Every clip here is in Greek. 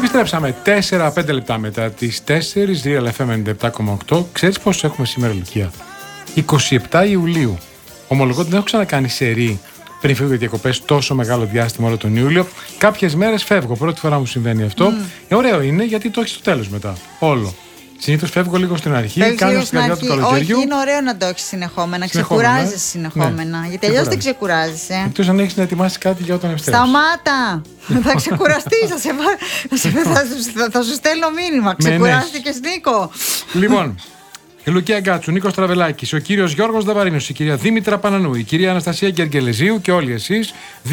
Επιστρέψαμε 4-5 λεπτά μετά τις 4, Real FM 97,8. Ξέρεις πόσο έχουμε σήμερα, Λουκία? 27 Ιουλίου. Ομολογώ ότι δεν έχω ξανακάνει σερί πριν φύγω για διακοπές τόσο μεγάλο διάστημα όλο τον Ιούλιο. Κάποιες μέρες φεύγω. Πρώτη φορά μου συμβαίνει αυτό. Ωραίο είναι γιατί το έχει στο τέλος μετά. Όλο. Συνήθως φεύγω λίγο στην αρχή, κάνω στην καρδιά του καλοκαιριού. Όχι, είναι ωραίο να το έχεις συνεχόμενα. Ξεκουράζεσαι συνεχόμενα. Γιατί αλλιώς δεν ξεκουράζεσαι. Εκτός αν έχεις να ετοιμάσεις κάτι για όταν επιστρέψεις. Σταμάτα! Θα ξεκουραστείς. Θα σου στέλνω μήνυμα. Ξεκουράστηκες, Νίκο. Λοιπόν. Η Λουκία Γκάτσου, Νίκος Τραβελάκης, ο κύριος Γιώργος Δαβαρίνος, η κυρία Δήμητρα Πανανού, η κυρία Αναστασία Γεργελεζίου και όλοι εσείς.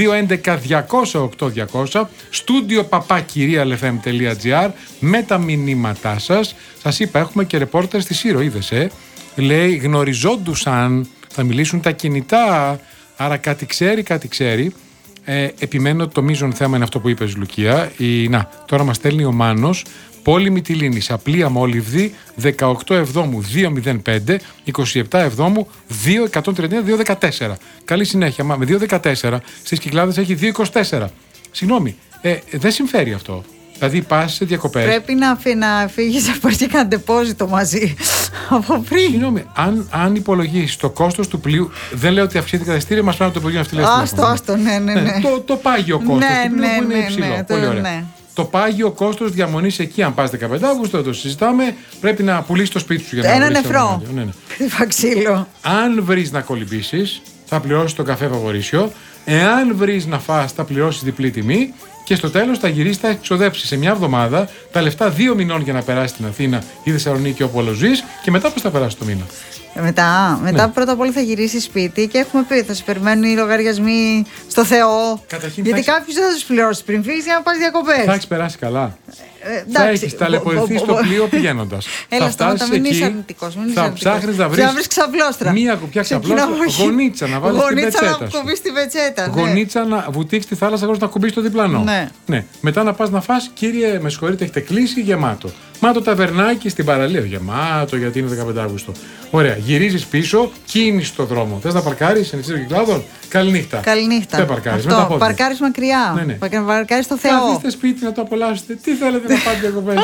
211-200-8200, στούντιο papakirialfm.gr με τα μηνύματά σας. Σας είπα, έχουμε και ρεπόρτερ στη Σύρο, είδες, Λέει, γνωριζόντουσαν, θα μιλήσουν τα κινητά, άρα κάτι ξέρει. Επιμένω ότι το μείζον θέμα είναι αυτό που είπες, Λουκία. Τώρα μας στέλνει ο Μάνος. Πόλη Μυτιλήνης, απλή αμόλυβδη, 18 Εβδόμου 205, 27 Εβδόμου 2-139-214. Καλή συνέχεια, με 2-14 στις Κυκλάδες έχει 2-24. Συγγνώμη, δεν συμφέρει αυτό. Δηλαδή πας σε διακοπές. Πρέπει να φύγεις από εκεί και ντεπόζιτο μαζί από πριν. Συγγνώμη, αν υπολογίσεις το κόστος του πλοίου, δεν λέω ότι αυξήθηκε τα εισιτήρια, μας πάνε το υπουργείο ναυτιλίας. Άστο, ναι. Το πάγιο κόστος του πλοίου που είναι υψηλό. Πολύ ωραία. Το πάγιο κόστος διαμονής εκεί, αν πας 15 Αύγουστο, το συζητάμε, πρέπει να πουλήσεις το σπίτι σου για να ένα νεφρό. Ξύλο. Αν βρεις να κολυμπήσεις, θα πληρώσεις το καφέ φαβορίσιο. Εάν βρεις να φας, θα πληρώσεις διπλή τιμή. Και στο τέλος θα γυρίσεις, θα εξοδέψεις σε μια εβδομάδα τα λεφτά 2 μηνών για να περάσεις στην Αθήνα ή Θεσσαλονίκη όπου όλο ζεις. Και μετά πώς θα περάσεις το μήνα? Μετά πρώτα απ' όλα θα γυρίσει σπίτι και έχουμε πει: θα σου περιμένουν οι λογαριασμοί στο Θεό. Γιατί κάποιους δεν θα τους πληρώσεις πριν φύγεις για να πας διακοπές. Θα έχεις περάσει καλά. Θα έχεις ταλαιπωρηθεί στο πλοίο πηγαίνοντας. Έλα, σταματά, μην είσαι αρνητικός. Θα ψάχνεις να βρεις ξαπλώστρα. Μία κουπιά ξαπλώστρα. Γονίτσα να βάλεις στην πετσέτα σου. Κουμπί στην πετσέτα. Γονίτσα να βουτήξεις τη θάλασσα χωρίς να κουμπίσεις το διπλανό. Ναι. Μετά να πας να φας, κύριε, με συγχωρείτε, έχετε κλείσει, γεμάτο. Μα το ταβερνάκι στην παραλία γεμάτο γιατί είναι 15 Αύγουστο. Ωραία, γυρίζεις πίσω, κίνηση στο δρόμο. Θες να παρκάρεις σε νησίδιο Κυκλάδων? Καληνύχτα. Δεν παρκάρεις. Παρκάρεις μακριά. Παρκάρεις στο Θεό. Καθίστε σπίτι να το απολαύσετε. Τι θέλετε να πάτε διακοπές?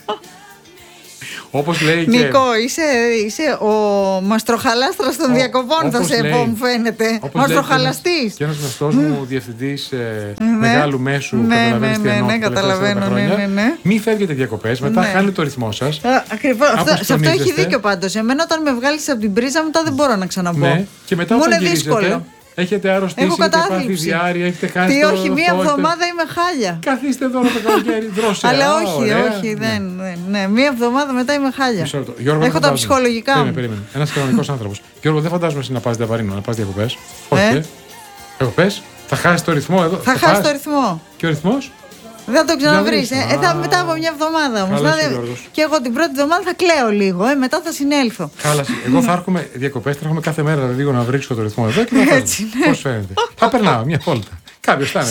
Όπως λέει και... Νίκο, είσαι ο μαστροχαλάστρας των διακοπών, θα σε πω, μου φαίνεται. Μαστροχαλαστής. Και ένας γνωστός μου διευθυντής μεγάλου μέσου, καταλαβαίνεις τι εννοώ. Καταλαβαίνω, ναι. Μη φεύγετε διακοπές, μετά χάνει το ρυθμό σας. Ακριβώς, σε αυτό έχει δίκιο πάντως. Εμένα όταν με βγάλεις από την πρίζα μετά δεν μπορώ να ξαναμπω. Ναι, και μετά μου όταν είναι δύσκολο. Έχετε αρρωστήσει, έχετε πάθει διάρρεια, έχετε χάσει. Τι, όχι, μία εβδομάδα είμαι χάλια. Καθίστε εδώ το καλοκαίρι, δρόσια. Αλλά όχι, δεν. Μία εβδομάδα μετά είμαι χάλια. Έχω τα ψυχολογικά μου. Περίμενε. Ένας κανονικός άνθρωπος. Γιώργο, δεν φαντάζομαι εσύ να πας Δαβαρίνο, να πας διακοπές. Όχι. Διακοπές. Θα χάσει το ρυθμό εδώ. Θα χάσει το ρυθμό. Και ο ρυθμός? Δεν θα το ξαναβρεις. Μετά από μια εβδομάδα όμως. Και εγώ την πρώτη εβδομάδα θα κλαίω λίγο. Μετά θα συνέλθω. Χάλασε. Εγώ θα έρχομαι διακοπές, θα έρχομαι κάθε μέρα λίγο να βρίσκω το ρυθμό εδώ και να έτσι, ναι. Πώς φαίνεται. Θα περνάω μια βόλτα. Κάποιος θα είναι. Σε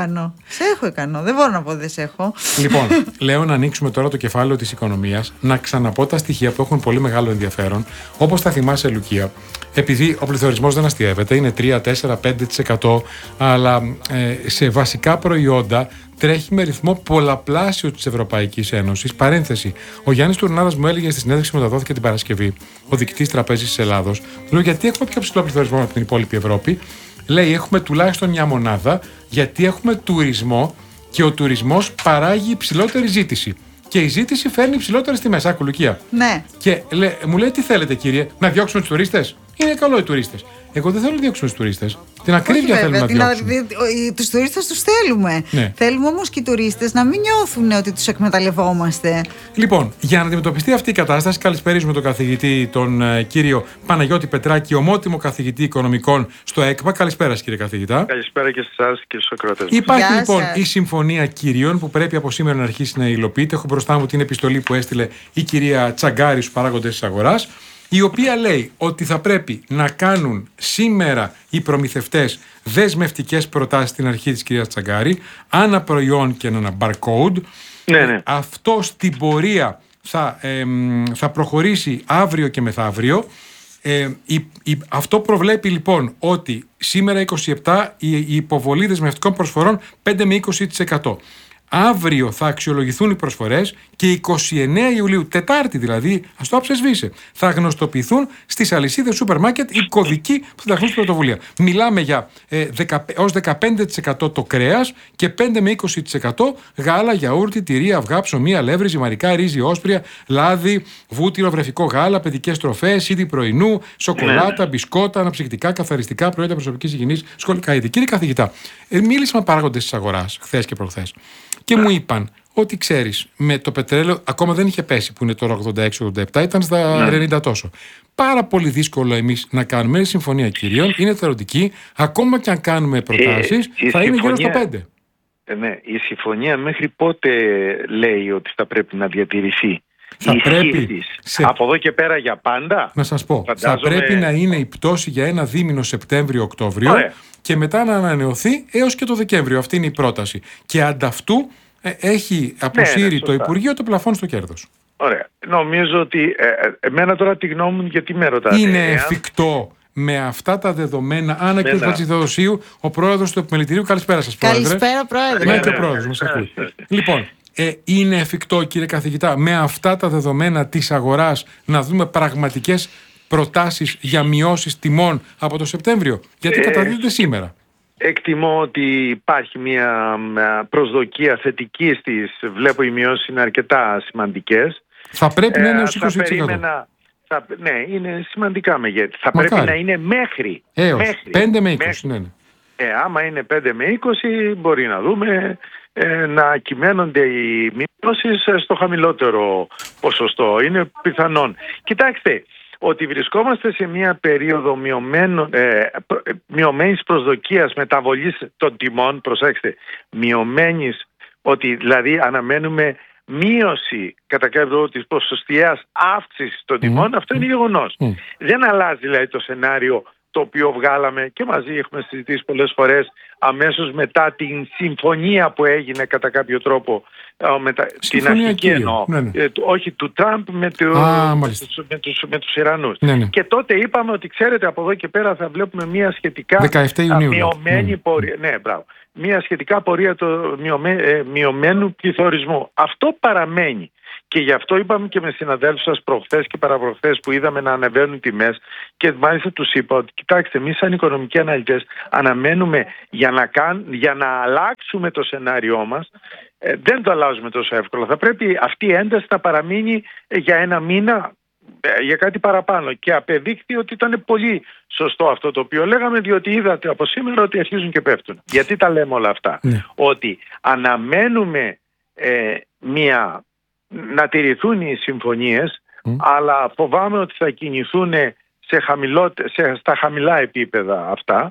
έχω ικανό. Δεν μπορώ να πω δεν σε έχω. Λοιπόν, λέω να ανοίξουμε τώρα το κεφάλαιο της οικονομίας, να ξαναπώ τα στοιχεία που έχουν πολύ μεγάλο ενδιαφέρον. Όπως θα θυμάσαι, Λουκία, επειδή ο πληθωρισμός δεν αστιεύεται, είναι 3, 4, 5%, αλλά σε βασικά προϊόντα τρέχει με ρυθμό πολλαπλάσιο της Ευρωπαϊκής Ένωσης. Παρένθεση. Ο Γιάννης Τουρνάρας μου έλεγε στη συνέντευξη που μεταδόθηκε την Παρασκευή, ο διοικητής Τραπέζης της Ελλάδος, λέω γιατί έχουμε πιο ψηλό πληθωρισμό από την υπόλοιπη Ευρώπη. Λέει έχουμε τουλάχιστον μια μονάδα γιατί έχουμε τουρισμό και ο τουρισμός παράγει υψηλότερη ζήτηση. Και η ζήτηση φέρνει υψηλότερες τιμές. Άκου, Λουκία. Ναι. Και μου λέει τι θέλετε, κύριε, να διώξουμε τους τουρίστες? Είναι καλό οι τουρίστες. Εγώ δεν θέλω να διώξουμε τους τουρίστες. Την ακρίβεια θέλουμε να διώξουμε. Τους τουρίστες τους θέλουμε. Ναι. Θέλουμε όμως και οι τουρίστες να μην νιώθουν ότι τους εκμεταλλευόμαστε. Λοιπόν, για να αντιμετωπιστεί αυτή η κατάσταση, καλησπερίζουμε τον καθηγητή, τον κύριο Παναγιώτη Πετράκη, ομότιμο καθηγητή οικονομικών στο ΕΚΠΑ. Καλησπέρα, κύριε καθηγητά. Καλησπέρα και σε εσάς και στους ακροατές. Υπάρχει λοιπόν η συμφωνία κυρίων που πρέπει από σήμερα να αρχίσει να υλοποιείται. Έχω μπροστά μου την επιστολή που έστειλε η κυρία Τσαγκάρη στους παράγοντες της αγοράς, η οποία λέει ότι θα πρέπει να κάνουν σήμερα οι προμηθευτές δεσμευτικές προτάσεις στην αρχή της κυρίας Τσαγκάρη, ανά προϊόν και ένα barcode. Ναι. Αυτό στην πορεία θα προχωρήσει αύριο και μεθαύριο. Αυτό προβλέπει λοιπόν ότι σήμερα 27 η υποβολή δεσμευτικών προσφορών 5 με 20%. Αύριο θα αξιολογηθούν οι προσφορές και 29 Ιουλίου, Τετάρτη δηλαδή, ας το αψεσβήσει, θα γνωστοποιηθούν στις αλυσίδες σούπερ μάρκετ οι κωδικοί που θα ταχθούν στην πρωτοβουλία. Μιλάμε για ως 15% το κρέας και 5 με 20% γάλα, γιαούρτι, τυρί, αυγά, ψωμί, αλεύρι, ζυμαρικά, ρύζι, όσπρια, λάδι, βούτυρο, βρεφικό γάλα, παιδικές τροφές, είδη πρωινού, σοκολάτα, μπισκότα, αναψυκτικά, καθαριστικά, προϊόντα προσωπικής υγιεινής, σχολικά είδη. Κύριε καθηγητά, μίλησα με παράγοντες της αγοράς χθες και προχθές. Και μου είπαν ότι ξέρεις, με το πετρέλαιο ακόμα δεν είχε πέσει που είναι τώρα 86-87, ήταν στα 90 τόσο. Πάρα πολύ δύσκολο εμείς να κάνουμε συμφωνία κυρίων, είναι θελοντική, ακόμα και αν κάνουμε προτάσεις, θα είναι γύρω στο 5. Ναι, η συμφωνία μέχρι πότε λέει ότι θα πρέπει να διατηρηθεί? Θα πρέπει από εδώ και πέρα για πάντα. Να σας πω, θα πρέπει να είναι η πτώση για ένα δίμηνο Σεπτέμβριο-Οκτώβριο και μετά να ανανεωθεί έως και το Δεκέμβριο. Αυτή είναι η πρόταση. Και ανταυτού έχει αποσύρει το Υπουργείο το πλαφόν στο κέρδος. Ωραία. Νομίζω ότι εμένα τώρα τη γνώμη μου, γιατί με ρωτάτε. Είναι εφικτό με αυτά τα δεδομένα, Άννα κ. Χατζηθεοδοσίου, ο πρόεδρος του Επιμελητηρίου. Καλησπέρα σας, πρόεδρε. Καλησπέρα, πρόεδρε. Ναι, και ο πρόεδρος μας ακούει. Λοιπόν, είναι εφικτό, κύριε καθηγητά, με αυτά τα δεδομένα της αγοράς να δούμε πραγματικές προτάσεις για μειώσεις τιμών από το Σεπτέμβριο? Γιατί καταδίδεται σήμερα. Εκτιμώ ότι υπάρχει μια προσδοκία θετική στις. Βλέπω οι μειώσεις είναι αρκετά σημαντικές. Θα πρέπει να είναι ως 20%. Ναι, είναι σημαντικά μεγέθη. Θα πρέπει να είναι μέχρι. Έως 5 με 20. Ναι. Άμα είναι 5 με 20 μπορεί να δούμε να κυμαίνονται οι μειώσεις στο χαμηλότερο ποσοστό. Είναι πιθανόν. Κοιτάξτε, ότι βρισκόμαστε σε μια περίοδο μειωμένης προσδοκίας μεταβολής των τιμών, προσέξτε, μειωμένης, ότι δηλαδή αναμένουμε μείωση κατά κάποιο τρόπο της ποσοστιαίας αύξησης των τιμών, αυτό είναι γεγονός. Δεν αλλάζει δηλαδή το σενάριο το οποίο βγάλαμε και μαζί έχουμε συζητήσει πολλές φορές αμέσως μετά την συμφωνία που έγινε κατά κάποιο τρόπο την αρχική εννοώ, όχι του Τραμπ με τους Ιρανούς. Και τότε είπαμε ότι ξέρετε από εδώ και πέρα θα βλέπουμε μια σχετικά μειωμένη πορεία. Ναι, μπράβο. Μια σχετικά πορεία του μειωμένου πληθωρισμού. Αυτό παραμένει. Και γι' αυτό είπαμε και με συναδέλφους σας προχθές και παραπροχθές που είδαμε να ανεβαίνουν τιμές και μάλιστα τους είπα ότι κοιτάξτε, εμείς σαν οικονομικοί αναλυτές αναμένουμε για να αλλάξουμε το σενάριό μας. Δεν το αλλάζουμε τόσο εύκολα. Θα πρέπει αυτή η ένταση να παραμείνει για ένα μήνα, για κάτι παραπάνω, και απεδείχθη ότι ήταν πολύ σωστό αυτό το οποίο λέγαμε, διότι είδατε από σήμερα ότι αρχίζουν και πέφτουν. Γιατί τα λέμε όλα αυτά? Ότι αναμένουμε να τηρηθούν οι συμφωνίες, αλλά φοβάμαι ότι θα κινηθούν στα χαμηλά επίπεδα αυτά.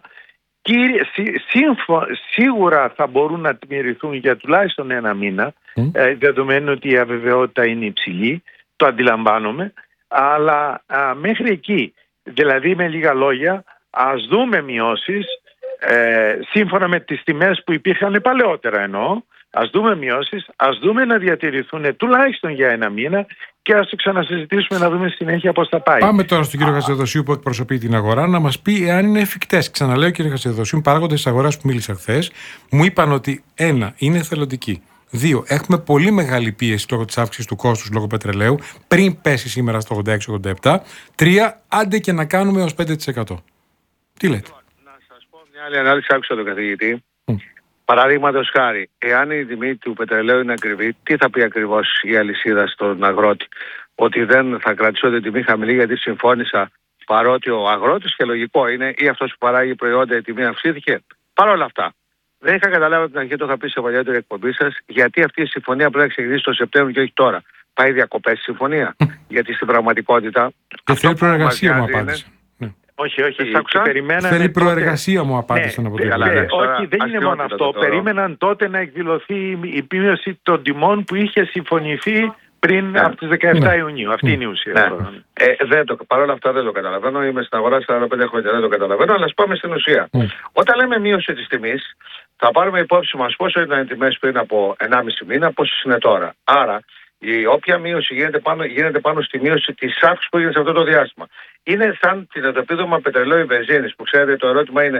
Σίγουρα θα μπορούν να τηρηθούν για τουλάχιστον ένα μήνα, δεδομένου ότι η αβεβαιότητα είναι υψηλή, το αντιλαμβάνομαι, αλλά μέχρι εκεί, δηλαδή με λίγα λόγια, ας δούμε μειώσεις σύμφωνα με τις τιμές που υπήρχαν παλαιότερα εννοώ. Ας δούμε μειώσεις, ας δούμε να διατηρηθούν τουλάχιστον για ένα μήνα και ας το ξανασυζητήσουμε να δούμε συνέχεια πώς θα πάει. Πάμε τώρα στον κύριο Χατζηθεοδοσίου που εκπροσωπεί την αγορά να μας πει εάν είναι εφικτές. Ξαναλέω, κύριε Χατζηθεοδοσίου, παράγοντες της αγοράς που μίλησα χθες μου είπαν ότι 1. Είναι εθελοντική. 2. Έχουμε πολύ μεγάλη πίεση λόγω της αύξησης του κόστους λόγω πετρελαίου πριν πέσει σήμερα στο 86-87. 3. Άντε και να κάνουμε ως 5%. Τι λέτε? Να σας πω μια άλλη ανάλυση, άκουσα τον καθηγητή. Παραδείγματος χάρη, εάν η τιμή του πετρελαίου είναι ακριβή, τι θα πει ακριβώς η αλυσίδα στον αγρότη? Ότι δεν θα κρατήσω την τιμή χαμηλή γιατί συμφώνησα, παρότι ο αγρότης, και λογικό είναι, ή αυτός που παράγει προϊόντα η τιμή αυξήθηκε? Παρ' όλα αυτά, δεν είχα καταλάβει από την αρχή, το είχα πει σε παλιότερη εκπομπή σας, γιατί αυτή η συμφωνία πρέπει να ξεκινήσει το Σεπτέμβριο και όχι τώρα. Πάει διακοπές η συμφωνία? Γιατί στην πραγματικότητα. Θέλει προεργασία, μου απάντησε. Όχι, θέλει προεργασία, μου απάντησαν από την Ελλάδα. Όχι, δεν είναι μόνο αυτό. Περίμεναν τότε να εκδηλωθεί η μείωση των τιμών που είχε συμφωνηθεί πριν από τις 17 Ιουνίου. Αυτή είναι η ουσία. Παρ' όλα αυτά δεν το καταλαβαίνω. Είμαι στην αγορά 45 χρόνια, δεν το καταλαβαίνω, αλλά ας πάμε στην ουσία. Όταν λέμε μείωση της τιμής, θα πάρουμε υπόψη μας πόσο ήταν οι τιμές πριν από 1,5 μήνα, πόσες είναι τώρα. Άρα, η όποια μείωση γίνεται πάνω στη μείωση της αύξησης που έγινε σε αυτό το διάστημα. Είναι σαν την επίδομα πετρελαίου ή βενζίνης, που ξέρετε το ερώτημα είναι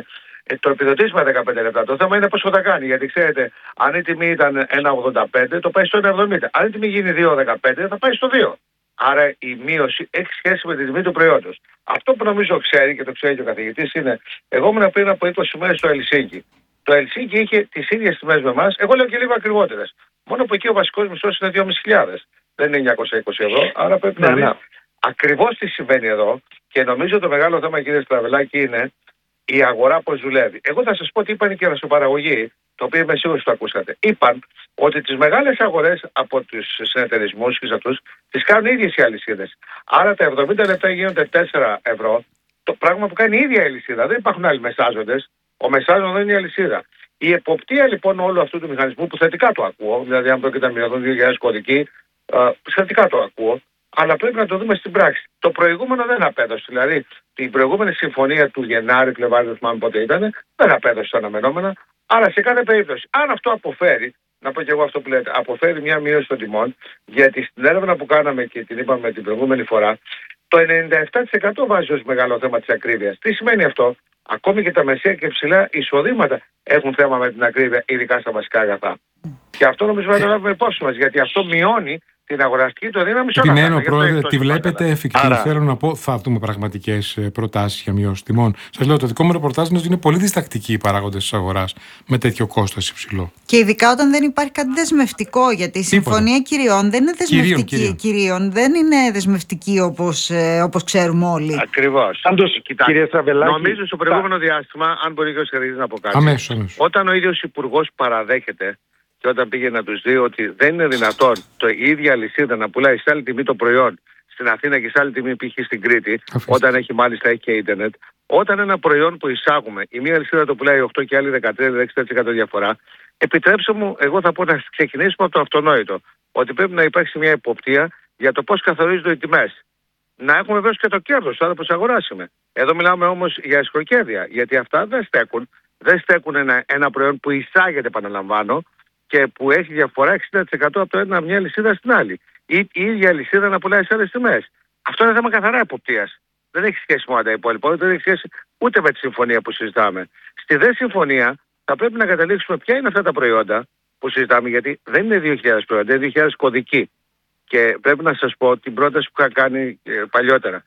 το επιδοτήσει με 15 λεπτά. Το θέμα είναι πόσο θα κάνει. Γιατί ξέρετε, αν η τιμή ήταν 1,85, το πάει στο 1,70. Αν η τιμή γίνει 2,15, θα πάει στο 2. Άρα η μείωση έχει σχέση με τη τιμή του προϊόντος. Αυτό που νομίζω ξέρει και το ξέρει και ο καθηγητής είναι, εγώ ήμουν πριν από 20 μέρες στο Ελσίνκι. Το Ελσίνκι είχε τις ίδιες τιμές με εμάς, εγώ λέω και λίγο ακριβότερες. Μόνο που εκεί ο βασικός μισθός είναι 2.500. Δεν είναι 920 ευρώ, άρα πρέπει να δει ακριβώς τι συμβαίνει εδώ. Και νομίζω το μεγάλο θέμα, κύριε Στραβελάκη, είναι η αγορά πώς δουλεύει. Εγώ θα σας πω τι είπαν και οι ρασοπαραγωγοί, το οποίο είμαι σίγουρος το ακούσατε. Είπαν ότι τις μεγάλες αγορές από τους συνεταιρισμούς και αυτούς τις κάνουν οι ίδιες οι αλυσίδες. Άρα τα 70 λεπτά γίνονται 4 ευρώ, το πράγμα που κάνει η ίδια η αλυσίδα. Δεν υπάρχουν άλλοι μεσάζοντες. Ο μεσάζον δεν είναι η αλυσίδα. Η εποπτεία λοιπόν όλου αυτού του μηχανισμού που θετικά το ακούω, δηλαδή αν πρόκειται να μειωθούν 2.000 κωδικοί, θετικά το ακούω, αλλά πρέπει να το δούμε στην πράξη. Το προηγούμενο δεν απέδωσε. Δηλαδή την προηγούμενη συμφωνία του Γενάρη, Φλεβάρη, δεν θυμάμαι πότε ήταν, δεν απέδωσε τα αναμενόμενα. Αλλά σε κάθε περίπτωση, αν αυτό αποφέρει, να πω και εγώ αυτό που λέτε, αποφέρει μια μείωση των τιμών, γιατί στην έρευνα που κάναμε και την είπαμε την προηγούμενη φορά, το 97% βάζει ως μεγάλο θέμα της ακρίβειας. Τι σημαίνει αυτό? Ακόμη και τα μεσαία και ψηλά εισοδήματα έχουν θέμα με την ακρίβεια, ειδικά στα βασικά αγαθά. Και αυτό νομίζω να το λάβουμε υπόψη μας, γιατί αυτό μειώνει την αγοραστική του δύναμη σε όλα τα αγαθά. Πρόεδρε, τη βλέπετε εφικτή? Θέλω να πω, θα δούμε πραγματικές προτάσεις για μειώσεις τιμών. Σας λέω, το δικό μου ρεπορτάζ είναι ότι είναι πολύ διστακτικοί οι παράγοντες της αγοράς με τέτοιο κόστος υψηλό. Και ειδικά όταν δεν υπάρχει κάτι δεσμευτικό, γιατί η συμφωνία κυρίων δεν είναι δεσμευτική. Κυρίων δεν είναι δεσμευτική όπως ξέρουμε όλοι. Ακριβώς. Κύριε Στραβελάκη, νομίζω στο προηγούμενο διάστημα, αν μπορεί και ο Σερίδης να πω κάτι, αμέσως. Όταν ο ίδιος υπουργός παραδέχεται και όταν πήγε να τους δει ότι δεν είναι δυνατόν η ίδια αλυσίδα να πουλάει σε άλλη τιμή το προϊόν στην Αθήνα και σε άλλη τιμή π.χ. στην Κρήτη, όταν έχει μάλιστα έχει και ίντερνετ, όταν ένα προϊόν που εισάγουμε, η μία αλυσίδα το πουλάει 8 και άλλη 13-16% διαφορά, επιτρέψτε μου, εγώ θα πω να ξεκινήσουμε από το αυτονόητο, ότι πρέπει να υπάρξει μια υποπτία για το πώς καθορίζονται οι τιμές. Να έχουμε βέβαια και το κέρδος, τώρα που αγοράσουμε. Εδώ μιλάμε όμως για εσχροκέρδεια, γιατί αυτά δεν στέκουν. Δεν στέκουν ένα προϊόν που εισάγεται, επαναλαμβάνω, και που έχει διαφορά 60% από το ένα μια αλυσίδα στην άλλη. Ή η ίδια αλυσίδα να πουλάει σε άλλες τιμές. Αυτό είναι θέμα καθαρά εποπτείας. Δεν έχει σχέση με τα υπόλοιπα, δεν έχει σχέση ούτε με τη συμφωνία που συζητάμε. Στη δε συμφωνία θα πρέπει να καταλήξουμε ποια είναι αυτά τα προϊόντα που συζητάμε, γιατί δεν είναι 2.000 προϊόντα, είναι 2.000 κωδικοί. Και πρέπει να σας πω την πρόταση που είχα κάνει παλιότερα.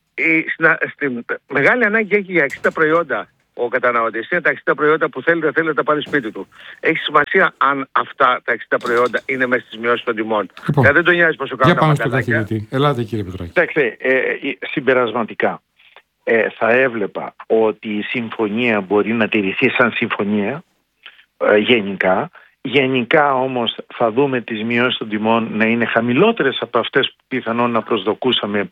Στην μεγάλη ανάγκη έχει για 60 προϊόντα ο καταναλωτής. Είναι τα 60 προϊόντα που θέλει να τα πάρει σπίτι του. Έχει σημασία αν αυτά τα 60 προϊόντα είναι μέσα στις μειώσεις των τιμών. Λοιπόν, δεν τον νοιάζει πόσο κάνουν τα μαγαζάκια. Για πάμε στο καθηγητή. Ελάτε κύριε Πετράκη. Κοιτάξτε, συμπερασματικά θα έβλεπα ότι η συμφωνία μπορεί να τηρηθεί σαν συμφωνία γενικά. Γενικά όμως θα δούμε τις μειώσεις των τιμών να είναι χαμηλότερες από αυτές που πιθανόν να προσδοκούσαμε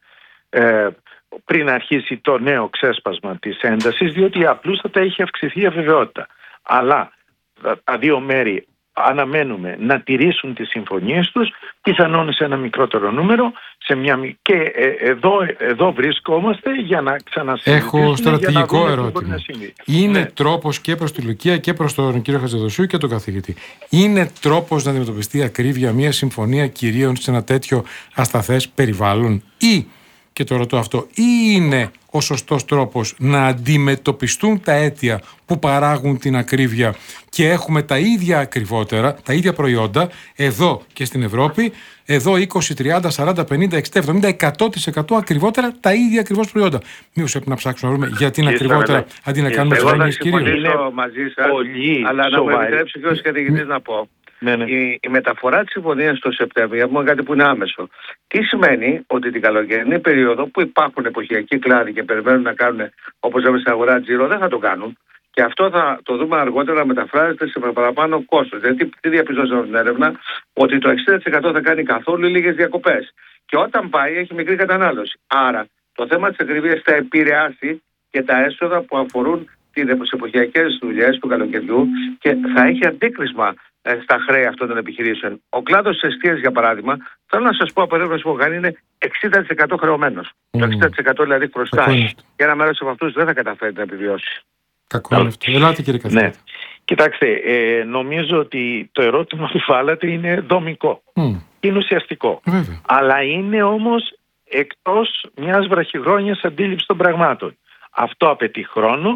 πριν αρχίσει το νέο ξέσπασμα της έντασης, διότι απλούστατα έχει αυξηθεί η αβεβαιότητα. Αλλά τα δύο μέρη αναμένουμε να τηρήσουν τις συμφωνίες τους, πιθανόν σε ένα μικρότερο νούμερο, και εδώ βρισκόμαστε για να ξανασυζητήσουμε. Έχω στρατηγικό ερώτημα. Είναι τρόπος και προς τη Λουκία και προς τον κύριο Χατζηδοσίου και τον καθηγητή. Είναι τρόπος να αντιμετωπιστεί ακρίβεια μια συμφωνία κυρίων σε ένα τέτοιο ασταθές περιβάλλον, ή, και το ρωτώ αυτό, ή είναι ο σωστός τρόπος να αντιμετωπιστούν τα αίτια που παράγουν την ακρίβεια και έχουμε τα ίδια ακριβότερα, τα ίδια προϊόντα εδώ και στην Ευρώπη, εδώ 20, 30, 40, 50, 60, 70, 100% ακριβότερα τα ίδια ακριβώς προϊόντα. Μήπως πρέπει να ψάξουμε να βρούμε γιατί είναι ακριβότερα αντί να κάνουμε τις γραμμές κυρίως? Εγώ θα συμφωνήσω μαζί σας, αλλά να μου επιτρέψει και ως καθηγητής να πω. Ναι. Η μεταφορά της συμφωνίας στο Σεπτέμβριο είναι κάτι που είναι άμεσο. Τι σημαίνει? Ότι την καλοκαιρινή περίοδο που υπάρχουν εποχιακοί κλάδοι και περιμένουν να κάνουν, όπως λέμε στην αγορά, τζίρο, δεν θα το κάνουν. Και αυτό θα το δούμε αργότερα να μεταφράζεται σε παραπάνω κόστος. Δηλαδή, τι διαπιστώσαμε στην έρευνα? Ότι το 60% θα κάνει καθόλου λίγες διακοπές. Και όταν πάει, έχει μικρή κατανάλωση. Άρα, το θέμα της ακριβίας θα επηρεάσει και τα έσοδα που αφορούν τις εποχιακές δουλειές του καλοκαιριού και θα έχει αντίκρισμα στα χρέη αυτών των επιχειρήσεων. Ο κλάδος της εστίας, για παράδειγμα, θέλω να σας πω από έρευνες που έχω κάνει, είναι 60% χρεωμένος. Το 60% δηλαδή χρωστάει. Και ένα μέρος από αυτούς δεν θα καταφέρει να επιβιώσει. Κακό είναι αυτό. Ελάτε κύριε καθηγητή. Ναι. Κοιτάξτε, νομίζω ότι το ερώτημα που βάλατε είναι δομικό. Είναι ουσιαστικό. Αλλά είναι όμως εκτός μιας βραχυχρόνιας αντίληψης των πραγμάτων. Αυτό απαιτεί χρόνο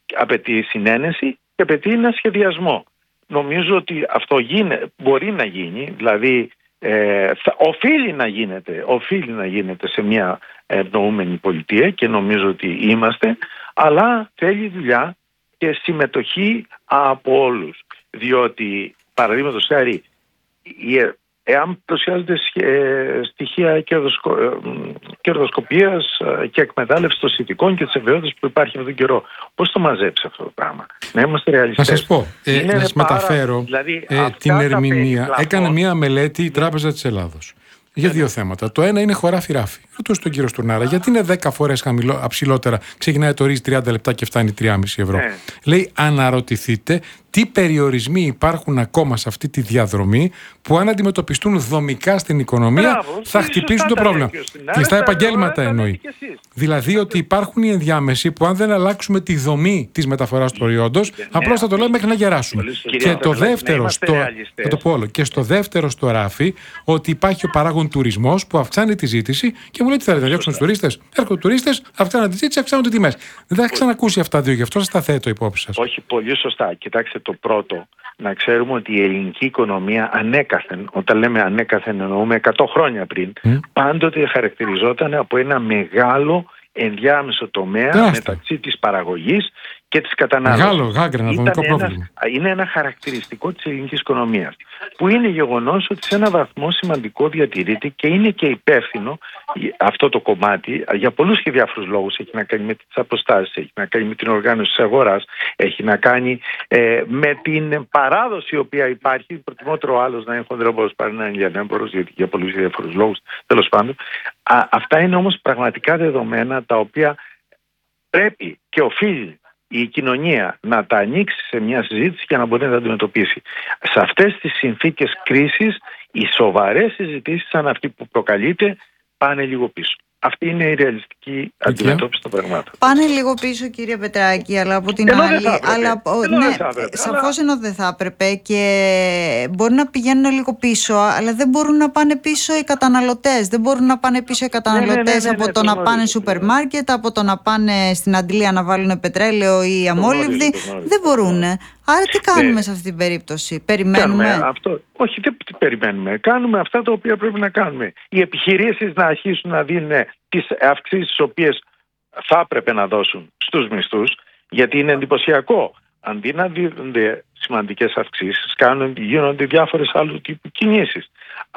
απαιτεί συνένεση και απαιτεί ένα σχεδιασμό. Νομίζω ότι αυτό μπορεί να γίνει, δηλαδή οφείλει να γίνεται σε μια ευνοούμενη πολιτεία και νομίζω ότι είμαστε, αλλά θέλει δουλειά και συμμετοχή από όλους. Διότι, παραδείγματος χάρη, εάν πλησιάζονται στοιχεία κερδοσκοπίας και εκμετάλλευση των συνθηκών και της ευαιότητας που υπάρχει αυτόν τον καιρό, πώς το μαζέψει αυτό το πράγμα? Να είμαστε ρεαλιστές. Να σας πω, να σας μεταφέρω δηλαδή, την ερμηνεία. Έκανε μία μελέτη η Τράπεζα της Ελλάδος για δύο θέματα. Το ένα είναι χωράφι-ράφι. Ρωτούσε τον κύριο Στουρνάρα, γιατί είναι 10 φορές ψηλότερα, ξεκινάει το ρύζι 30 λεπτά και φτάνει 3,5 ευρώ. Λέει, αναρωτηθείτε τι περιορισμοί υπάρχουν ακόμα σε αυτή τη διαδρομή που αν αντιμετωπιστούν δομικά στην οικονομία θα χτυπήσουν το πρόβλημα. Κλειστά επαγγέλματα εννοεί. Δηλαδή ότι υπάρχουν οι ενδιάμεσοι που αν δεν αλλάξουμε τη δομή της μεταφοράς του προϊόντος, απλώς θα το λέμε μέχρι να γεράσουμε. Και το δεύτερο, και στο δεύτερο στο ράφι, ότι υπάρχει ο παράγων τουρισμός που αυξάνει τη ζήτηση και μου λέει τι θέλετε να διώξουν τους τουρίστες. Έρχονται τουρίστες, αυξάνουν τη ζήτηση, αυξάνουν τις τιμές. Δεν θα ξανακούσει αυτά δύο, γι' αυτό σας τα θέτω υπόψη σας. Όχι, πολύ σωστά. Κοιτάξτε, το πρώτο, να ξέρουμε ότι η ελληνική οικονομία ανέκαθεν, όταν λέμε ανέκαθεν εννοούμε 100 χρόνια πριν, πάντοτε χαρακτηριζόταν από ένα μεγάλο ενδιάμεσο τομέα μεταξύ της παραγωγής και της κατανάλωσης. Μεγάλο, γάγκρενα, δομικό πρόβλημα. Είναι ένα χαρακτηριστικό της ελληνικής οικονομίας, που είναι γεγονός ότι σε ένα βαθμό σημαντικό διατηρείται και είναι και υπεύθυνο αυτό το κομμάτι για πολλούς και διάφορους λόγους. Έχει να κάνει με τις αποστάσεις, έχει να κάνει με την οργάνωση της αγοράς, έχει να κάνει με την παράδοση η οποία υπάρχει. Προτιμότερο άλλος να είναι χονδρόμπορος παρά να είναι λιανέμπορος, γιατί για πολλούς και διάφορους λόγους, τέλος πάντων. Αυτά είναι όμως πραγματικά δεδομένα τα οποία πρέπει και οφείλει η κοινωνία να τα ανοίξει σε μια συζήτηση για να μπορεί να τα αντιμετωπίσει. Σε αυτές τις συνθήκες κρίσης, οι σοβαρές συζητήσεις σαν αυτή που προκαλείται πάνε λίγο πίσω. Αυτή είναι η ρεαλιστική αντιμετώπιση των πραγμάτων. Πάνε λίγο πίσω, κύριε Πετράκη, αλλά από την άλλη. Σαφώς ενώ δεν θα έπρεπε και μπορεί να πηγαίνουν λίγο πίσω, αλλά δεν μπορούν να πάνε πίσω οι καταναλωτές. Δεν μπορούν να πάνε πίσω οι καταναλωτές από το να πάνε σούπερ μάρκετ, από το να πάνε στην αντλία να βάλουν πετρέλαιο ή αμόλυβδη. Δεν μπορούν. Άρα τι κάνουμε σε αυτή την περίπτωση? Περιμένουμε? Όχι, δεν περιμένουμε. Κάνουμε αυτά τα οποία πρέπει να κάνουμε. Οι επιχειρήσεις να αρχίσουν να δίνουν τις αυξήσεις τις οποίες θα έπρεπε να δώσουν στους μισθούς, γιατί είναι εντυπωσιακό. Αντί να δίνονται σημαντικές αυξήσεις, γίνονται διάφορες άλλου τύπου κινήσεις.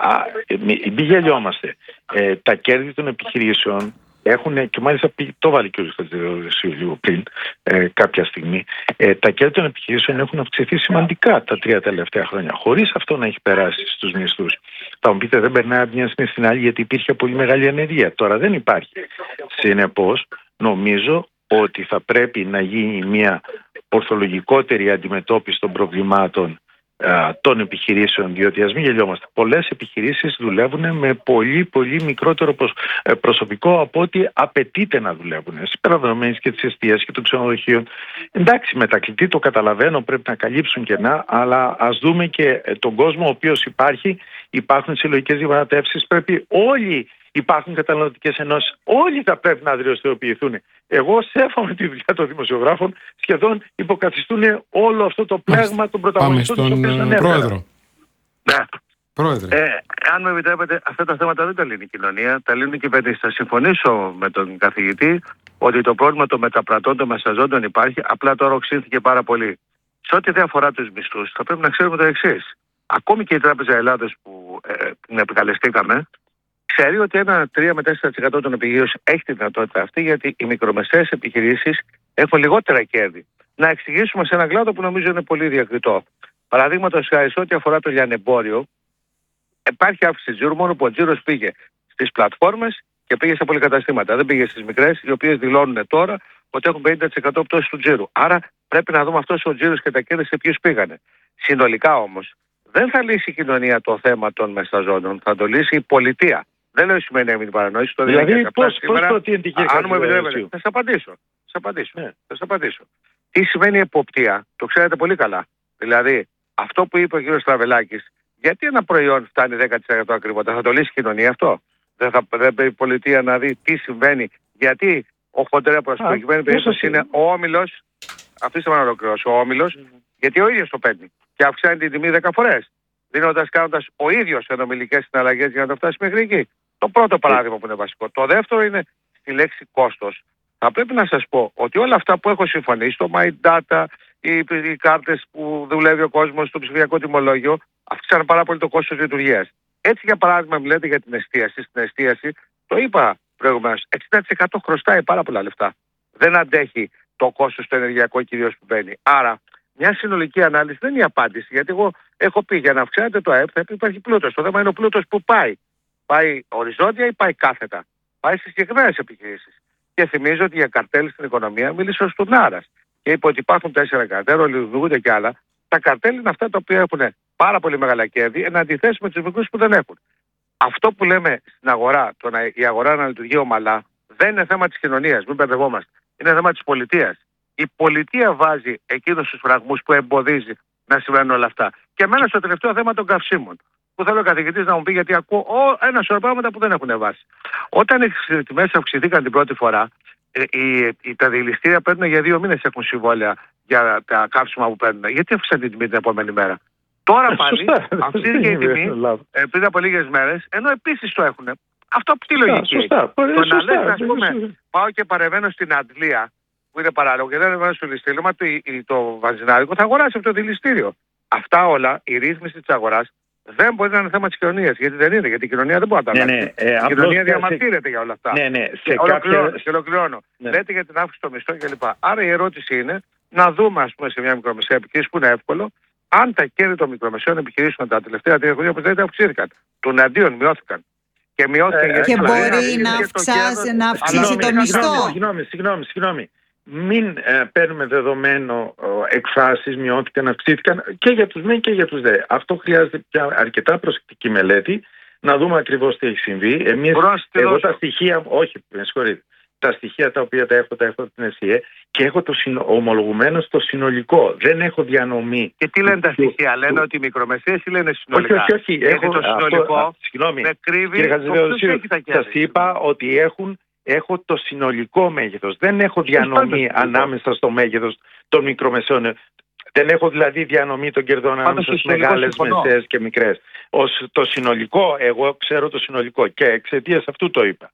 Μην γελιόμαστε. Τα κέρδη των επιχειρήσεων έχουν, και μάλιστα το βάλει και ο Χριστοδουλίου λίγο πριν, κάποια στιγμή, τα κέρδη των επιχειρήσεων έχουν αυξηθεί σημαντικά τα 3 τελευταία χρόνια, χωρίς αυτό να έχει περάσει στους μισθούς. Θα μου πείτε, δεν περνάει από μια στιγμή στην άλλη γιατί υπήρχε πολύ μεγάλη ανεργία. Τώρα δεν υπάρχει. Συνεπώς, νομίζω ότι θα πρέπει να γίνει μια ορθολογικότερη αντιμετώπιση των προβλημάτων των επιχειρήσεων, διότι ας μην γελιόμαστε, πολλές επιχειρήσεις δουλεύουν με πολύ πολύ μικρότερο προσωπικό από ό,τι απαιτείται να δουλεύουν, συμπεριλαμβανομένης και της εστίας και των ξενοδοχείων. Εντάξει, μετακλητή το καταλαβαίνω, πρέπει να καλύψουν κενά, αλλά ας δούμε και τον κόσμο ο οποίος υπάρχει. Υπάρχουν συλλογικές διαπραγματεύσεις, πρέπει όλοι, υπάρχουν καταναλωτικές ενώσεις, όλοι θα πρέπει να δραστηριοποιηθούν. Εγώ σέβομαι τη δουλειά των δημοσιογράφων, σχεδόν υποκαθιστούν όλο αυτό το πλέγμα των πρωταγωνιστών. Πάμε στον Πρόεδρο. Ναι. Πρόεδρε. Αν με επιτρέπετε, αυτά τα θέματα δεν τα λύνει η κοινωνία, τα λύνουν οι κυβερνήσεις. Θα συμφωνήσω με τον καθηγητή ότι το πρόβλημα των μεταπρατών, των μεσαζόντων υπάρχει, απλά τώρα οξύνθηκε πάρα πολύ. Σε ό,τι δεν αφορά τους μισθούς, θα πρέπει να ξέρουμε το εξής. Ακόμη και η Τράπεζα Ελλάδος που την επικαλεστήκαμε, ξέρει ότι ένα 3 με 4% των επιχειρήσεων έχει τη δυνατότητα αυτή, γιατί οι μικρομεσαίες επιχειρήσεις έχουν λιγότερα κέρδη. Να εξηγήσουμε σε ένα κλάδο που νομίζω είναι πολύ διακριτό. Παραδείγματος χάρη, σε ό,τι αφορά το λιανεμπόριο, υπάρχει αύξηση τζίρου, μόνο που ο τζίρος πήγε στις πλατφόρμες και πήγε σε πολυκαταστήματα. Δεν πήγε στις μικρές, οι οποίες δηλώνουν τώρα ότι έχουν 50% πτώση του τζίρου. Άρα πρέπει να δούμε αυτός ο τζίρος και τα κέρδη σε ποιους πήγανε. Συνολικά όμως, δεν θα λύσει η κοινωνία το θέμα των μεσαζόντων, θα το λύσει η πολιτεία. Δεν λέω σημαίνει να μην παρανοήσει. Δηλαδή, πώς προτείνεται η αν μου επιτρέπετε, θα σας απαντήσω. Τι σημαίνει εποπτεία, το ξέρετε πολύ καλά. Δηλαδή, αυτό που είπε ο κ. Στραβελάκης, γιατί ένα προϊόν φτάνει 10% ακριβότερα, θα το λύσει η κοινωνία αυτό? Δεν πρέπει η πολιτεία να δει τι συμβαίνει, γιατί ο χοντρέπος, προκειμένη περίπτωση, είναι ο όμιλος, Αφήστε με να ολοκληρώσω. Ο όμιλος, γιατί ο ίδιος το παίρνει και αυξάνει την τιμή 10 φορές. Κάνοντας ο ίδιος ενομιλικές συναλλαγές για να το φτάσει μέχρι εκεί. Το πρώτο παράδειγμα που είναι βασικό. Το δεύτερο είναι στη λέξη κόστος. Θα πρέπει να σας πω ότι όλα αυτά που έχω συμφωνήσει, το My Data, οι κάρτες που δουλεύει ο κόσμος στο ψηφιακό τιμολόγιο, αυξάνουν πάρα πολύ το κόστος λειτουργίας. Έτσι, για παράδειγμα, μιλάτε για την εστίαση. Στην εστίαση, το είπα προηγουμένως, 60% χρωστάει πάρα πολλά λεφτά. Δεν αντέχει το κόστος το ενεργειακό κυρίως που μπαίνει. Άρα, μια συνολική ανάλυση δεν είναι η απάντηση. Γιατί εγώ έχω πει για να αυξάνεται το ΑΕΠ θα υπάρχει πλούτος. Το θέμα είναι ο πλούτος που πάει. Πάει οριζόντια ή πάει κάθετα. Πάει στις συγκεκριμένες επιχειρήσεις. Και θυμίζω ότι για καρτέλ στην οικονομία μίλησε ο Στουρνάρας. Και είπε ότι υπάρχουν 4 καρτέλ, ολιγοθετούνται κι άλλα. Τα καρτέλ είναι αυτά τα οποία έχουν πάρα πολύ μεγάλα κέρδη εν αντιθέσει με τους μικρούς που δεν έχουν. Αυτό που λέμε στην αγορά, η αγορά να λειτουργεί ομαλά, δεν είναι θέμα της κοινωνίας. Μην μπερδευόμαστε. Είναι θέμα της πολιτείας. Η πολιτεία βάζει εκείνους τους φραγμούς που εμποδίζει να συμβαίνουν όλα αυτά. Και εμένα στο τελευταίο θέμα των καυσίμων. Που θέλω ο καθηγητής να μου πει, γιατί ακούω ένα σωρό πράγματα που δεν έχουν βάση. Όταν οι τιμές αυξηθήκαν την πρώτη φορά, τα διελιστήρια παίρνουν για 2 μήνες έχουν συμβόλαια για τα καύσιμα που παίρνουν. Γιατί αύξησαν την τιμή την επόμενη μέρα. Τώρα πάλι αυξήθηκε η τιμή πριν από λίγες μέρες, ενώ επίσης το έχουν. Αυτό τι λογική έχει. Το να λες, ας πούμε, πάω και παρεμβαίνω στην Αντλία, που είναι παράλογο, και δεν ανεβαίνω στο δηληστήριο, μα το βαζινάδικο θα αγοράσει αυτό το δηληστήριο. Αυτά όλα, η ρύθμιση της αγοράς, δεν μπορεί να είναι θέμα της κοινωνίας. Γιατί δεν είναι, γιατί η κοινωνία δεν μπορεί να τα αλλάξει. Η κοινωνία διαμαρτύρεται για όλα αυτά. Και ολοκληρώνω. Λέτε για την αύξηση των μισθών κλπ. Άρα η ερώτηση είναι να δούμε, ας πούμε, σε μια μικρομεσαία επιχείρηση που είναι εύκολο, αν τα κέρδη των μικρομεσαίων επιχειρήσεων τα τελευταία 3 χρόνια όπως δεν αυξήθηκαν. Των αντίον μειώθηκαν. Και μειώθηκαν και μπορεί να αυξήσει το μισθό. Συγγνώμη. Μην παίρνουμε δεδομένο εκφράσεις, μειώθηκαν, αυξήθηκαν και για τους μεν και για τους δε. Αυτό χρειάζεται πια αρκετά προσεκτική μελέτη, να δούμε ακριβώς τι έχει συμβεί. Εγώ τα στοιχεία, όχι, με συγχωρείτε, τα στοιχεία τα οποία τα έχω από την ΕΣΥΕ και έχω το ομολογουμένο στο συνολικό. Δεν έχω διανομή. Και τι λένε τα στοιχεία, λένε ότι οι μικρομεσαίες ή λένε συνολικά? Όχι. Έχω το συνολικό. Συγγνώμη, με κρύβει. Κύριε Χατζηδεοδοσίου, σας είπα ότι έχω το συνολικό μέγεθος. Δεν έχω διανομή ανάμεσα στο μέγεθος των μικρομεσαίων. Δεν έχω δηλαδή διανομή των κερδών ανάμεσα στις μεγάλες, μεσαίες και μικρές. Το συνολικό, εγώ ξέρω το συνολικό και εξαιτίας αυτού το είπα.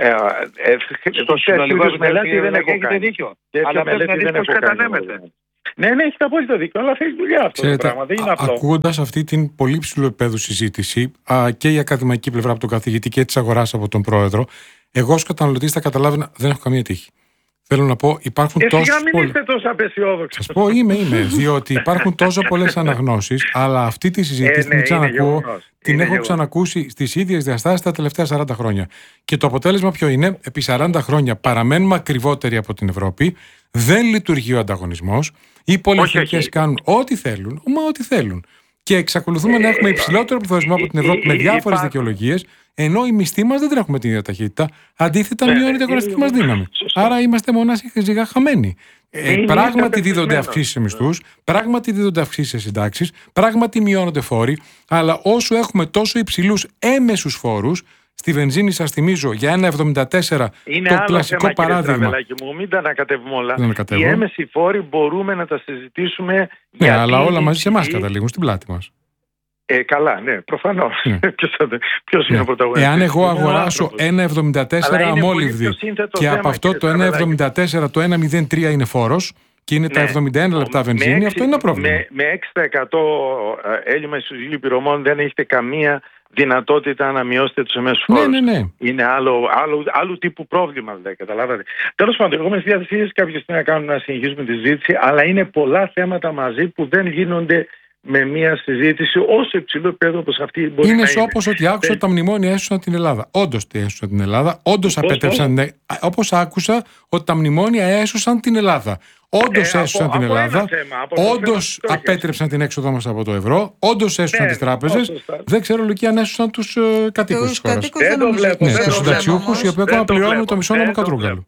Το συνολικό μελέτη δεν έχω κάνει. Δίκιο. Αλλά πρέπει να δεις πώς κατανέμεται. Ναι, έχετε απόλυτο δίκιο, αλλά θέλει δουλειά αυτό το πράγμα. Δεν είναι απλό. Ακούγοντας αυτή την πολύ ψηλού επίπεδου συζήτηση και η ακαδημαϊκή πλευρά από τον καθηγητή και της αγοράς από τον πρόεδρο, εγώ ως καταναλωτής θα καταλάβαινα δεν έχω καμία τύχη. Θέλω να πω, υπάρχουν τόσες πολλές. Μην είστε τόσο απεσιόδοξοι. Σας πω, είμαι. Διότι υπάρχουν τόσο πολλές αναγνώσεις, αλλά αυτή τη συζήτηση την ξανακούω. Την έχω ξανακούσει στις ίδιες διαστάσεις τα τελευταία 40 χρόνια. Και το αποτέλεσμα ποιο είναι? Επί 40 χρόνια παραμένουμε ακριβότεροι από την Ευρώπη, δεν λειτουργεί ο ανταγωνισμός, οι πολυεθνικές κάνουν ό,τι θέλουν. Και εξακολουθούμε να έχουμε υψηλότερο πληθωρισμό από την Ευρώπη με διάφορες δικαιολογίες, ενώ οι μισθοί μας δεν τρέχουν με την ίδια ταχύτητα. Αντίθετα, μειώνει την αγοραστική μας δύναμη. Άρα είμαστε μονάχα χαμένοι. Πράγματι δίδονται αυξήσεις σε μισθούς, πράγματι δίδονται αυξήσεις σε συντάξεις, πράγματι μειώνονται φόροι, αλλά όσο έχουμε τόσο υψηλούς έμεσους φόρους, στη βενζίνη, σας θυμίζω, για 1,74 είναι το κλασικό θέμα, παράδειγμα. Μου, μην τα ανακατεύουμε όλα. Οι έμεσοι φόροι μπορούμε να τα συζητήσουμε. Ναι, αλλά όλα μαζί σε εμάς καταλήγουν, στην πλάτη μας. Καλά, ναι, προφανώς. Ποιος είναι ο πρωταγωνιστής? Εάν εγώ αγοράσω 1,74 αμόλυβδη και από αυτό το 1,74 το 1,03 είναι φόρος και είναι τα 71 λεπτά βενζίνη, αυτό είναι ένα πρόβλημα. Με 6% έλλειμμα ισοζύγιου πληρωμών δεν έχετε καμία δυνατότητα να μειώσετε τους εμέσους φόρους. Ναι. Είναι άλλου τύπου πρόβλημα, δηλαδή, καταλάβατε. Τέλος πάντων, εγώ είμαι στη διάθεση κάποια στιγμή να συνεχίσουμε τη συζήτηση, αλλά είναι πολλά θέματα μαζί που δεν γίνονται με μια συζήτηση όσο υψηλό επίπεδο όπως αυτή μπορεί να είναι. Είναι όπως ότι άκουσα ότι τα μνημόνια έσωσαν την Ελλάδα. Όντως έσωσαν την Ελλάδα. Όντως απέτρεψαν. Όπως άκουσα ότι τα μνημόνια έσωσαν την Ελλάδα. Όντως έσωσαν την Ελλάδα. Όντως απέτρεψαν την έξοδο μας από το ευρώ. Όντως έσωσαν τις τράπεζες. Δεν ξέρω, Λουκία, αν έσωσαν τους κατοίκους της χώρας. Τους συνταξιούχους, οι οποίοι ακόμα πληρώνουν το μισό νόμο Κατρούγκαλου.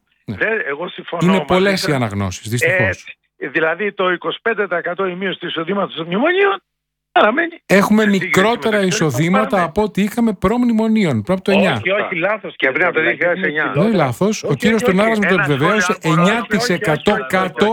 Είναι πολλές οι αναγνώσεις, δυστυχώς. Δηλαδή το 25% η μείωση του εισοδήματος των μνημονίων παραμένει. Έχουμε μικρότερα εισοδήματα από ό,τι είχαμε προ-μνημονίων, πριν από το 9. Όχι, λάθος. Και πριν από το 2009. Δεν είναι λάθος. Ο κύριος Στουρνάρας μου το επιβεβαίωσε. 9% κάτω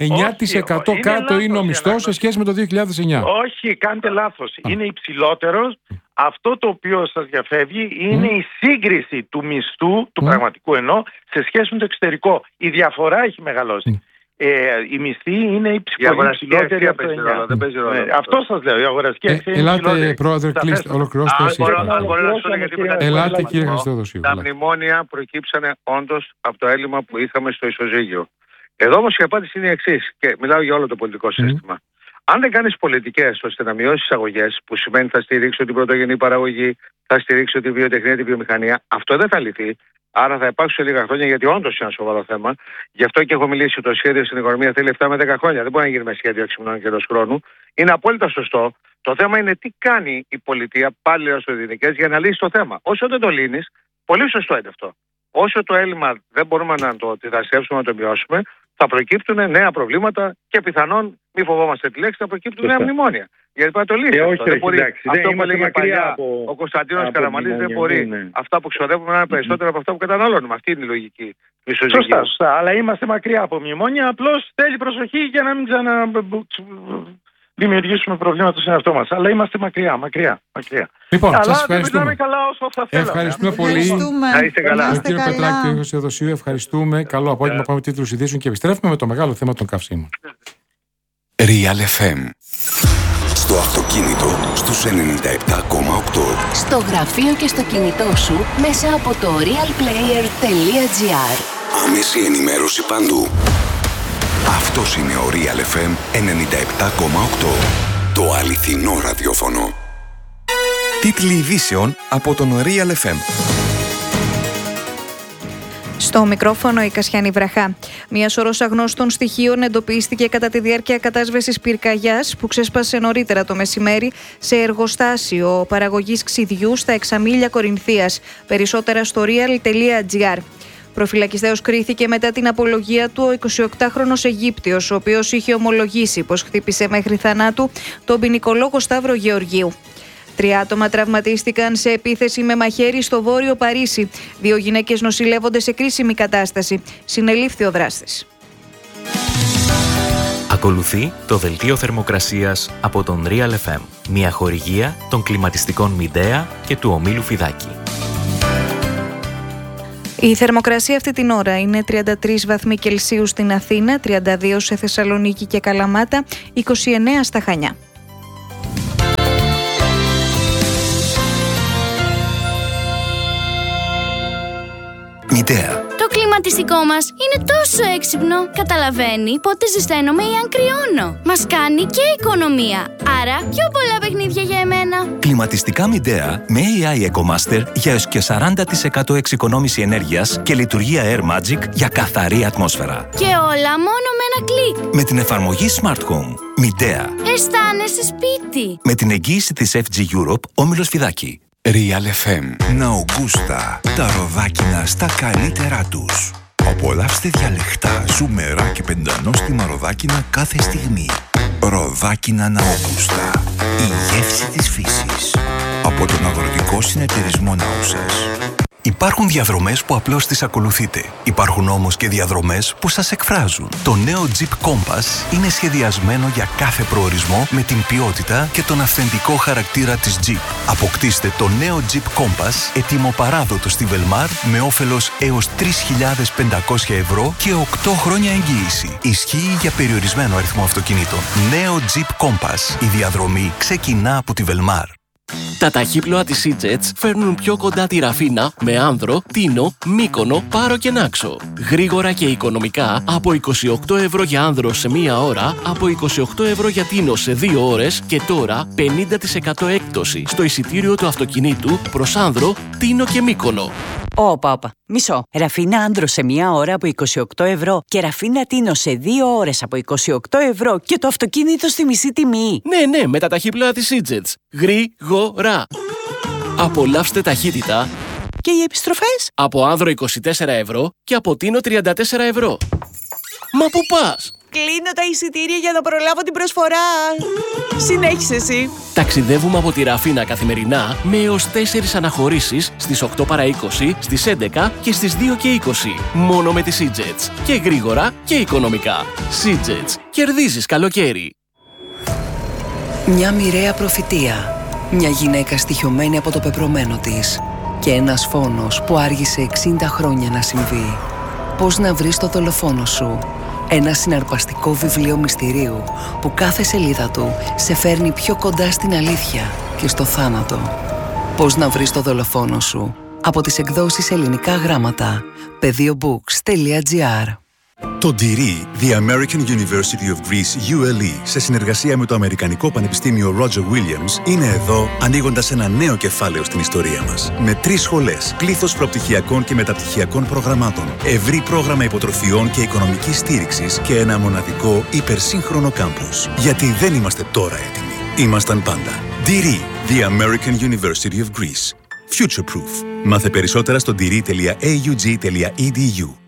9% κάτω είναι ο μισθός σε σχέση με το 2009. Όχι, κάντε λάθος. Είναι υψηλότερος. Αυτό το οποίο σας διαφεύγει είναι η σύγκριση του μισθού, του πραγματικού σε σχέση με το εξωτερικό. Η διαφορά έχει μεγαλώσει. Η μισθή είναι υψηλότερη από το 9. Αυτό σας λέω, η αγοραστική αξία είναι υψηλότερη. Ελάτε, πρόεδρε, ολοκληρώστε εσείς. Ελάτε, κύριε Χριστόδοσιου. Τα μνημόνια προκύψανε όντως από το έλλειμμα που είχαμε στο ισοζύγιο. Εδώ όμως η απάντηση είναι η εξής, και μιλάω για όλο το πολιτικό σύστημα. Αν δεν κάνεις πολιτικές ώστε να μειώσεις εισαγωγές, που σημαίνει θα στηρίξω την πρωτογενή παραγωγή, θα στηρίξω τη βιοτεχνία, τη βιομηχανία, αυτό δεν θα λυθεί. Άρα θα υπάρξουν λίγα χρόνια, γιατί όντως είναι ένα σοβαρό θέμα. Γι' αυτό και έχω μιλήσει ότι το σχέδιο στην οικονομία θέλει 7 με 10 χρόνια. Δεν μπορεί να γίνει με σχέδιο 6 μηνών και ενός χρόνου. Είναι απόλυτα σωστό. Το θέμα είναι τι κάνει η πολιτεία πάλι ως οδυνικές για να λύσει το θέμα. Όσο δεν το λύνεις, πολύ σωστό είναι αυτό. Όσο το έλλειμμα δεν μπορούμε να το αντιδραστεύσουμε, να το μειώσουμε, θα προκύπτουν νέα προβλήματα και πιθανόν, μη φοβόμαστε τη λέξη, θα προκύπτουν νέα μνημόνια. Γιατί πρέπει να το λύσει αυτό. Αυτό που έλεγε παλιά ο Κωνσταντίνος Καραμανλής, δεν μπορεί αυτά που ξοδεύουμε να είναι περισσότερα από αυτά που καταναλώνουμε. Αυτή είναι η λογική. Σωστά. Αλλά είμαστε μακριά από μνημόνια. Απλώς θέλει προσοχή για να μην δημιουργήσουμε προβλήματα στον εαυτό μας. Αλλά είμαστε μακριά. Λοιπόν, αλλά σας ευχαριστούμε. Δεν καλά όσο θα θέλαμε. Ευχαριστούμε πολύ. Να είστε καλά. Κύριε Πετράκη, κύριε Χριστόδοσιου, ευχαριστούμε. Καλό απόγευμα. Πάμε τίτλους ειδήσεων και επιστρέφουμε με το μεγάλο θέμα των καυσίμων. Real FM. Στο αυτοκίνητο στους 97,8. Στο γραφείο και στο κινητό σου μέσα από το realplayer.gr. Άμεση ενημέρωση παντού. Αυτός είναι ο Real FM 97,8. Το αληθινό ραδιόφωνο. Τίτλοι ειδήσεων από τον Real FM. Στο μικρόφωνο η Κασιάνη Βραχά. Μια σωρός αγνώστων στοιχείων εντοπίστηκε κατά τη διάρκεια κατάσβεσης πυρκαγιάς που ξέσπασε νωρίτερα το μεσημέρι σε εργοστάσιο παραγωγής ξυδιού στα Εξαμήλια Κορινθίας. Περισσότερα στο real.gr. Προφυλακιστέως κρίθηκε μετά την απολογία του ο 28χρονος Αιγύπτιος, ο οποίος είχε ομολογήσει πως χτύπησε μέχρι θανάτου τον ποινικολόγο Σταύρο Γεωργίου. 3 άτομα τραυματίστηκαν σε επίθεση με μαχαίρι στο βόρειο Παρίσι. 2 γυναίκες νοσηλεύονται σε κρίσιμη κατάσταση. Συνελήφθη ο δράστης. Ακολουθεί το δελτίο θερμοκρασίας από τον Real FM. Μια χορηγία των κλιματιστικών Midea και του ομίλου Φιδάκη. Η θερμοκρασία αυτή την ώρα είναι 33 βαθμοί Κελσίου στην Αθήνα, 32 σε Θεσσαλονίκη και Καλαμάτα, 29 στα Χανιά. Midea. Το κλιματιστικό μας είναι τόσο έξυπνο. Καταλαβαίνει πότε ζεσταίνομαι ή αν κρυώνω. Μας κάνει και οικονομία. Άρα πιο πολλά παιχνίδια για εμένα. Κλιματιστικά Midea με AI EcoMaster για έως και 40% εξοικονόμηση ενέργειας και λειτουργία Air Magic για καθαρή ατμόσφαιρα. Και όλα μόνο με ένα κλικ. Με την εφαρμογή Smart Home. Midea. Αισθάνεσαι σπίτι. Με την εγγύηση της FG Europe, όμιλος Φιδάκη. Real FM. Ναουγκούστα. Τα ροδάκινα στα καλύτερά τους. Απολαύστε διαλεκτά, ζουμερά και πεντανόστιμα ροδάκινα κάθε στιγμή. Ροδάκινα Ναουγκούστα. Η γεύση της φύσης. Από τον Αγροτικό Συνεταιρισμό Νάουσας. Υπάρχουν διαδρομές που απλώς τις ακολουθείτε. Υπάρχουν όμως και διαδρομές που σας εκφράζουν. Το νέο Jeep Compass είναι σχεδιασμένο για κάθε προορισμό με την ποιότητα και τον αυθεντικό χαρακτήρα της Jeep. Αποκτήστε το νέο Jeep Compass έτοιμο παράδοτο στη Velmar με όφελος έως 3.500 ευρώ και 8 χρόνια εγγύηση. Ισχύει για περιορισμένο αριθμό αυτοκινήτων. Νέο Jeep Compass. Η διαδρομή ξεκινά από τη Velmar. Τα ταχύπλοα της EasyJet φέρνουν πιο κοντά τη Ραφίνα με Άνδρο, Τίνο, Μύκονο, Πάρο και Νάξο. Γρήγορα και οικονομικά από 28 ευρώ για Άνδρο σε 1 ώρα, από 28 ευρώ για Τίνο σε 2 ώρες και τώρα 50% έκπτωση στο εισιτήριο του αυτοκινήτου προς Άνδρο, Τίνο και Μύκονο. Όπα. Μισό. Ραφίνα Άνδρο σε 1 ώρα από 28 ευρώ και Ραφίνα Τίνο σε 2 ώρες από 28 ευρώ και το αυτοκίνητο στη μισή τιμή. Ναι, με τα ταχύπλοα της EasyJet. Γρήγορα. Απολαύστε ταχύτητα. Και οι επιστροφές? Από Άνδρο 24 ευρώ και από Τίνο 34 ευρώ. Μα πού πας? Κλείνω τα εισιτήρια για να προλάβω την προσφορά. Συνέχισε εσύ. Ταξιδεύουμε από τη Ραφίνα καθημερινά με έως 4 αναχωρήσεις στις 8 παρά 20, στις 11 και στις 2 και 20. Μόνο με τη SeaJets. Και γρήγορα και οικονομικά. SeaJets. Κερδίζεις καλοκαίρι. Μια μοιραία προφητεία. Μια γυναίκα στοιχειωμένη από το πεπρωμένο της. Και ένας φόνος που άργησε 60 χρόνια να συμβεί. Πώς να βρεις το δολοφόνο σου. Ένα συναρπαστικό βιβλίο μυστηρίου που κάθε σελίδα του σε φέρνει πιο κοντά στην αλήθεια και στο θάνατο. Πώς να βρεις το δολοφόνο σου. Από τις εκδόσεις Ελληνικά Γράμματα. PedioBooks.gr. Το DIRI, The American University of Greece, ULE, σε συνεργασία με το Αμερικανικό Πανεπιστήμιο Roger Williams, είναι εδώ ανοίγοντας ένα νέο κεφάλαιο στην ιστορία μας. Με 3 σχολές, πλήθος προπτυχιακών και μεταπτυχιακών προγραμμάτων, ευρύ πρόγραμμα υποτροφιών και οικονομικής στήριξης και ένα μοναδικό υπερσύγχρονο κάμπους. Γιατί δεν είμαστε τώρα έτοιμοι. Ήμασταν πάντα. DIRI, The American University of Greece. Future Proof. Μάθε περισσότερα στο diri.aug.edu.